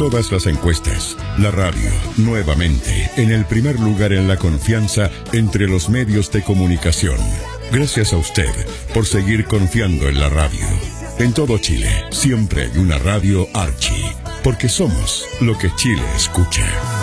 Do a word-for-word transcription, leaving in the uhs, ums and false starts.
todas las encuestas. La radio, nuevamente, en el primer lugar en la confianza entre los medios de comunicación. Gracias a usted por seguir confiando en la radio. En todo Chile, siempre hay una radio Archie, porque somos lo que Chile escucha.